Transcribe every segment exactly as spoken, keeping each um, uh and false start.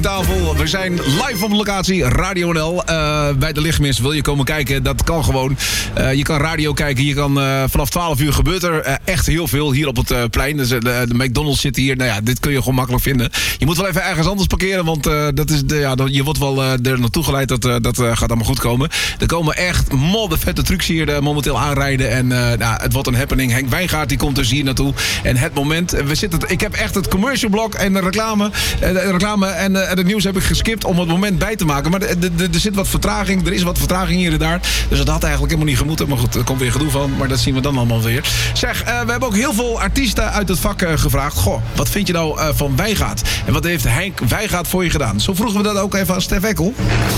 Tafel. We zijn live op locatie, Radio N L. Uh, bij de Lichtmis. Wil je komen kijken? Dat kan gewoon. Uh, je kan radio kijken. Je kan uh, vanaf twaalf uur gebeurt er uh, echt heel veel hier op het uh, plein. Dus, uh, de, de McDonald's zit hier. Nou ja, dit kun je gewoon makkelijk vinden. Je moet wel even ergens anders parkeren. Want uh, dat is de, ja, je wordt wel uh, er naartoe geleid. Dat, uh, dat uh, gaat allemaal goed komen. Er komen echt moddervette trucks hier uh, momenteel aanrijden. En uh, nou, het wordt een happening. Henk Wijngaard die komt dus hier naartoe. En het moment. We zitten, ik heb echt het commercial blok en de reclame. Uh, de reclame en uh, het nieuws heb ik geskipt om het moment bij te maken. Maar er zit wat vertraging. Er is wat vertraging hier en daar. Dus dat had eigenlijk helemaal niet gemoeten. Maar goed, er komt weer gedoe van. Maar dat zien we dan allemaal weer. Zeg, uh, we hebben ook heel veel artiesten uit het vak uh, gevraagd. Goh, wat vind je nou uh, van Wijngaard? En wat heeft Henk Wijngaard voor je gedaan? Zo vroegen we dat ook even aan Stef Ekkel.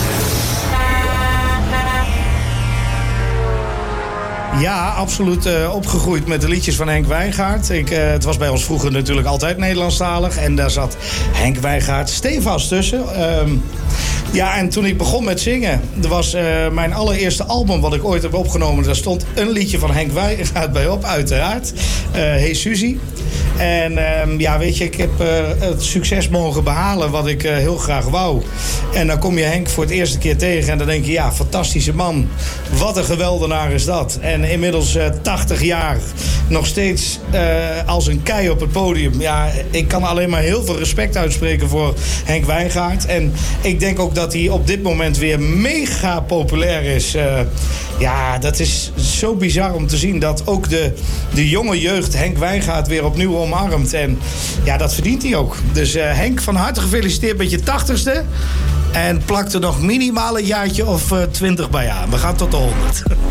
Ja, absoluut uh, opgegroeid met de liedjes van Henk Wijngaard. Ik, uh, het was bij ons vroeger natuurlijk altijd Nederlandstalig. En daar zat Henk Wijngaard stevast tussen. Um, ja, en toen ik begon met zingen... er was uh, mijn allereerste album wat ik ooit heb opgenomen... daar stond een liedje van Henk Wijngaard bij op, uiteraard. Uh, Hey Suzy. En um, ja, weet je, ik heb uh, het succes mogen behalen wat ik uh, heel graag wou. En dan kom je Henk voor het eerste keer tegen en dan denk je... ja, fantastische man. Wat een geweldenaar is dat. En inmiddels uh, tachtig jaar nog steeds uh, als een kei op het podium. Ja, ik kan alleen maar heel veel respect uitspreken voor Henk Wijngaard. En ik denk ook dat hij op dit moment weer mega populair is. Uh, ja, dat is zo bizar om te zien dat ook de, de jonge jeugd Henk Wijngaard weer opnieuw omarmt. En ja, dat verdient hij ook. Dus uh, Henk, van harte gefeliciteerd met je tachtigste. En plak er nog minimaal een jaartje of uh, twintig bij aan. We gaan tot de honderd.